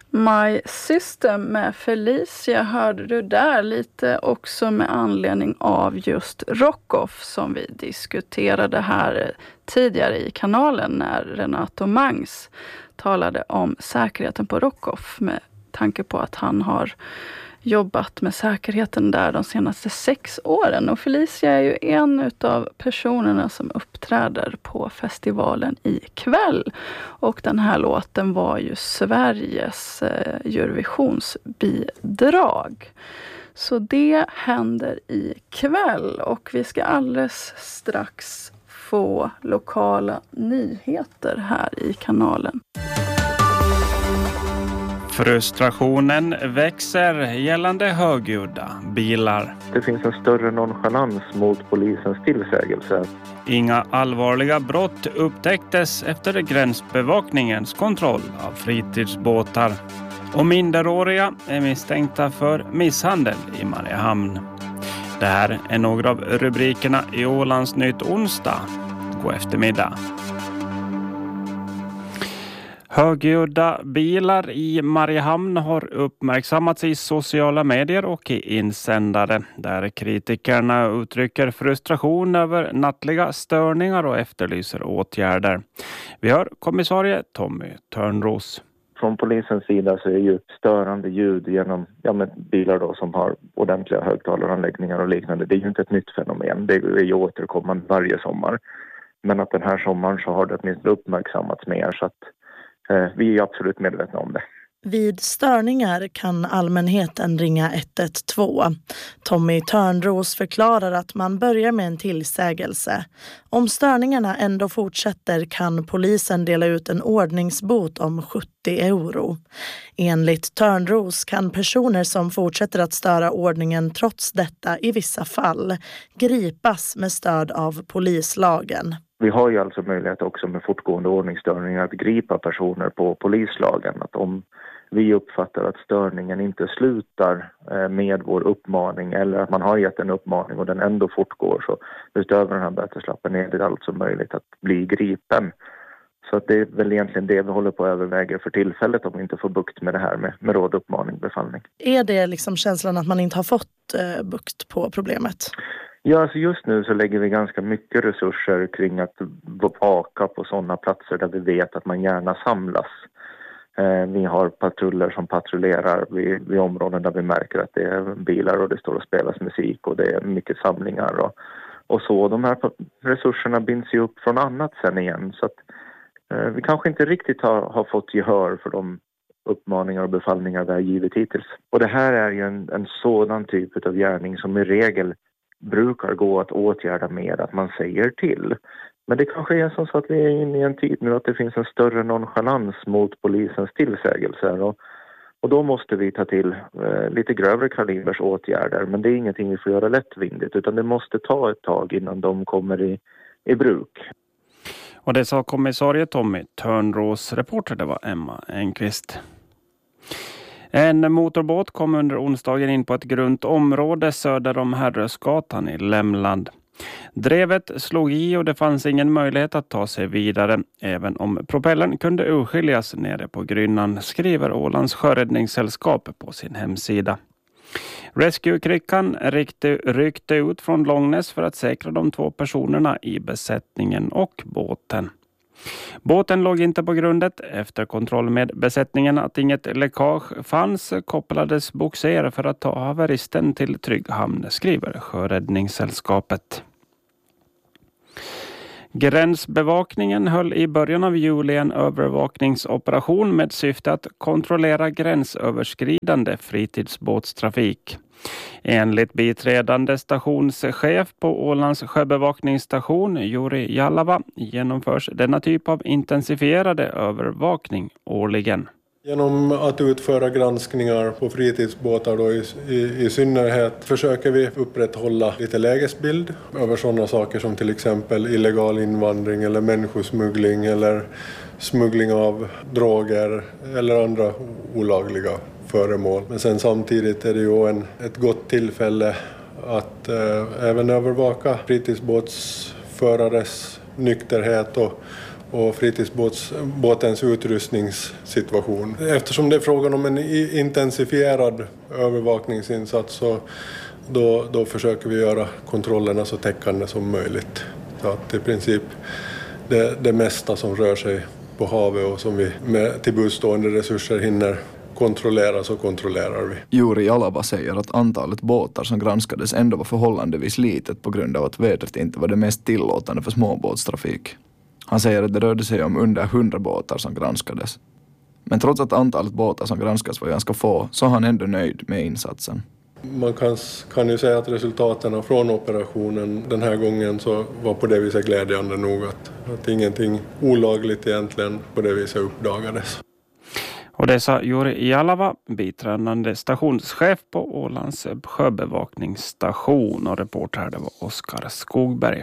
My System med Felicia hörde du där, lite också med anledning av just Rockoff som vi diskuterade här tidigare i kanalen när Renato Mangs talade om säkerheten på Rockoff med tanke på att han har jobbat med säkerheten där de senaste 6 åren. Och Felicia är ju en av personerna som uppträder på festivalen ikväll. Och den här låten var ju Sveriges Eurovisionsbidrag. Så det händer ikväll och vi ska alldeles strax få lokala nyheter här i kanalen. Frustrationen växer gällande högljudda bilar. Det finns en större nonchalans mot polisens tillsägelse. Inga allvarliga brott upptäcktes efter gränsbevakningens kontroll av fritidsbåtar. Och minderåriga är misstänkta för misshandel i Mariehamn. Det här är några av rubrikerna i Ålandsnytt onsdag. God eftermiddag. Högljudda bilar i Mariehamn har uppmärksammats i sociala medier och i insändare där kritikerna uttrycker frustration över nattliga störningar och efterlyser åtgärder. Vi hör kommissarie Tommy Törnros. Från polisens sida så är ju störande ljud genom bilar då som har ordentliga högtalaranläggningar och liknande. Det är ju inte ett nytt fenomen. Det är ju återkommande varje sommar. Men att den här sommaren så har det åtminstone uppmärksammats mer så att vi är absolut medvetna om det. Vid störningar kan allmänheten ringa 112. Tommy Törnros förklarar att man börjar med en tillsägelse. Om störningarna ändå fortsätter kan polisen dela ut en ordningsbot om 70 euro. Enligt Törnros kan personer som fortsätter att störa ordningen trots detta i vissa fall gripas med stöd av polislagen. Vi har ju alltså möjlighet också med fortgående ordningsstörningar att gripa personer på polislagen. Att om vi uppfattar att störningen inte slutar med vår uppmaning eller att man har gett en uppmaning och den ändå fortgår så utöver den här böteslappen är det alltså möjligt att bli gripen. Så att det är väl egentligen det vi håller på att överväga för tillfället om vi inte får bukt med det här med råd, uppmaning, befallning. Är det liksom känslan att man inte har fått bukt på problemet? Ja, alltså just nu så lägger vi ganska mycket resurser kring att vaka på sådana platser där vi vet att man gärna samlas. Vi har patruller som patrullerar vid områden där vi märker att det är bilar och det står och spelas musik och det är mycket samlingar och så. De här resurserna binds ju upp från annat sen igen så att vi kanske inte riktigt har fått gehör för de uppmaningar och befallningar vi har givit hittills. Och det här är ju en sådan typ av gärning som i regel brukar gå att åtgärda med att man säger till. Men det kanske är som så att vi är inne i en tid nu att det finns en större nonchalans mot polisens tillsägelser och då måste vi ta till lite grövre kalibers åtgärder. Men det är ingenting vi får göra lättvindigt utan det måste ta ett tag innan de kommer i bruk. Och det sa kommissarie Tommy Törnros. Reporter det var Emma Enqvist. En motorbåt kom under onsdagen in på ett grunt område söder om Herrösgatan i Lämland. Drevet slog i och det fanns ingen möjlighet att ta sig vidare, även om propellern kunde urskiljas nere på grynnan, skriver Ålands sjöräddningssällskap på sin hemsida. Rescue-kryckan ryckte ut från Långnäs för att säkra de 2 personerna i besättningen och båten. Båten låg inte på grundet. Efter kontroll med besättningen att inget läckage fanns kopplades bogser för att ta haveristen till trygg hamn, skriver Sjöräddningssällskapet. Gränsbevakningen höll i början av juli en övervakningsoperation med syfte att kontrollera gränsöverskridande fritidsbåtstrafik. Enligt biträdande stationschef på Ålands sjöbevakningsstation Juri Jalava genomförs denna typ av intensifierade övervakning årligen. Genom att utföra granskningar på fritidsbåtar då i synnerhet försöker vi upprätthålla lite lägesbild över sådana saker som till exempel illegal invandring eller människosmuggling eller smuggling av droger eller andra olagliga föremål. Men sen samtidigt är det ju ett gott tillfälle att även övervaka fritidsbåtsförares nykterhet och fritidsbåtens utrustningssituation. Eftersom det är frågan om en intensifierad övervakningsinsats så då försöker vi göra kontrollerna så täckande som möjligt. Så att i princip det mesta som rör sig på havet och som vi med tillbudstående resurser hinner kontrollera så kontrollerar vi. Juri Jalava säger att antalet båtar som granskades ändå var förhållandevis litet på grund av att vädret inte var det mest tillåtande för småbåtstrafik. Han säger att det rörde sig om under 100 båtar som granskades. Men trots att antalet båtar som granskas var ganska få så är han ändå nöjd med insatsen. Man kan ju säga att resultaten från operationen den här gången så var på det viset glädjande nog att ingenting olagligt egentligen på det viset uppdagades. Och det sa Juri Jalava, biträdande stationschef på Ålands sjöbevakningsstation, och reporter det var Oskar Skogberg.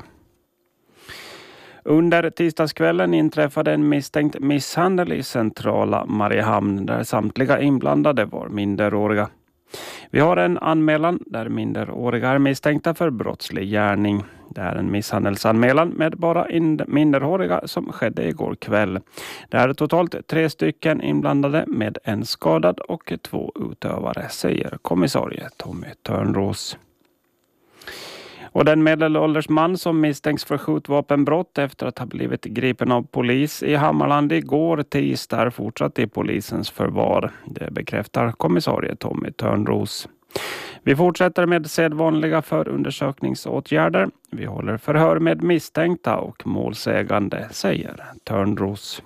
Under tisdagskvällen inträffade en misstänkt misshandel i centrala Mariehamn där samtliga inblandade var minderåriga. Vi har en anmälan där minderåriga är misstänkta för brottslig gärning. Det är en misshandelsanmälan med bara minderåriga som skedde igår kväll. Det är totalt 3 stycken inblandade med en skadad och 2 utövare, säger kommissarie Tommy Törnros. Och den medelålders man som misstänks för skjutvapenbrott efter att ha blivit gripen av polis i Hammarland igår tisdag är fortsatt i polisens förvar. Det bekräftar kommissarie Tommy Törnros. Vi fortsätter med sedvanliga förundersökningsåtgärder. Vi håller förhör med misstänkta och målsägande, säger Törnros.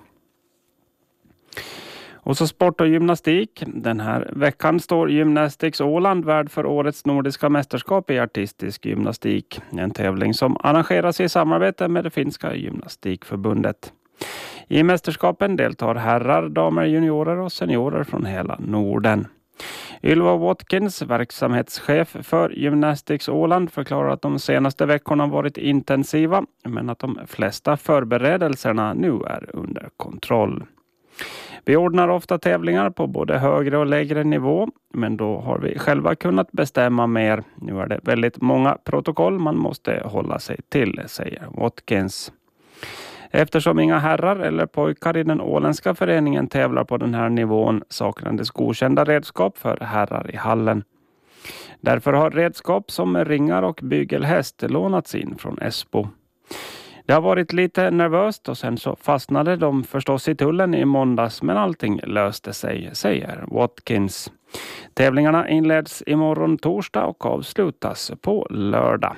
Och så sport och gymnastik. Den här veckan står Gymnastics Åland värd för årets nordiska mästerskap i artistisk gymnastik. En tävling som arrangeras i samarbete med det finska gymnastikförbundet. I mästerskapen deltar herrar, damer, juniorer och seniorer från hela Norden. Ylva Watkins, verksamhetschef för Gymnastics Åland, förklarar att de senaste veckorna varit intensiva men att de flesta förberedelserna nu är under kontroll. Vi ordnar ofta tävlingar på både högre och lägre nivå, men då har vi själva kunnat bestämma mer. Nu är det väldigt många protokoll man måste hålla sig till, säger Watkins. Eftersom inga herrar eller pojkar i den åländska föreningen tävlar på den här nivån saknades godkända redskap för herrar i hallen. Därför har redskap som ringar och bygelhäst lånats in från Esbo. Det har varit lite nervöst och sen så fastnade de förstås i tullen i måndags, men allting löste sig, säger Watkins. Tävlingarna inleds imorgon torsdag och avslutas på lördag.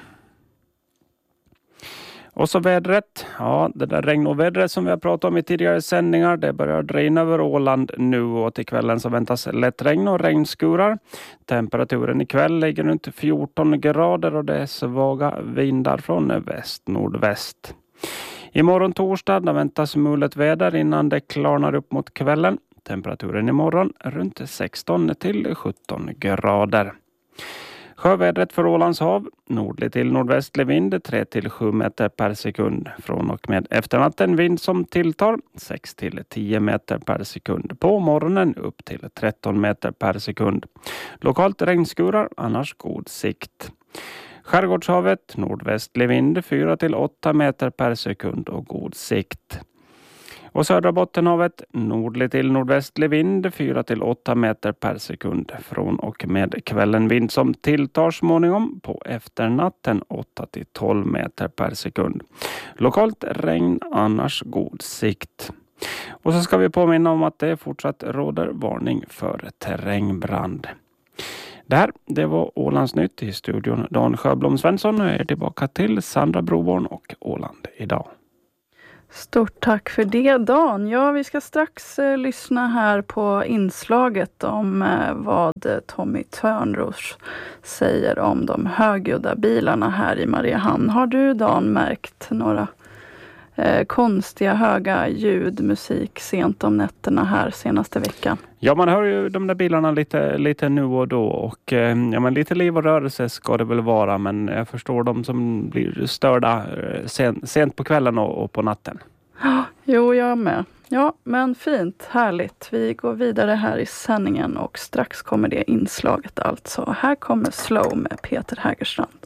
Och så vädret. Ja, det där regn och vädret som vi har pratat om i tidigare sändningar, det börjar dra in över Åland nu, och till kvällen så väntas lätt regn och regnskurar. Temperaturen ikväll ligger runt 14 grader och det är svaga vindar från väst-nordväst. Imorgon torsdag väntas mulet väder innan det klarnar upp mot kvällen. Temperaturen imorgon runt 16 till 17 grader. Sjövädret för Ålands hav, nordlig till nordvästlig vind 3 till 7 meter per sekund. Från och med efternatten vind som tilltar 6 till 10 meter per sekund. På morgonen upp till 13 meter per sekund. Lokalt regnskurar, annars god sikt. Skärgårdshavet, nordvästlig vind 4 till 8 meter per sekund och god sikt. Och södra Bottenhavet, nordlig till nordvästlig vind 4 till 8 meter per sekund. Från och med kvällen vind som tilltar småningom, på efternatten 8 till 12 meter per sekund. Lokalt regn, annars god sikt. Och så ska vi påminna om att det fortsatt råder varning för terrängbrand. Det var Ålands nytt, i studion Dan Sjöblom Svensson, och jag är tillbaka till Sandra Broborn och Åland idag. Stort tack för det, Dan. Ja, vi ska strax lyssna här på inslaget om vad Tommy Törnros säger om de högljudda bilarna här i Mariehamn. Har du, Dan, märkt några konstiga höga ljudmusik sent om nätterna här senaste veckan? Ja, man hör ju de där bilarna lite nu och då, och ja, men lite liv och rörelse ska det väl vara, men jag förstår de som blir störda sent på kvällen och på natten. Jo, jag med. Ja, men fint, härligt. Vi går vidare här i sändningen och strax kommer det inslaget alltså. Här kommer Slow med Peter Hägerstrand.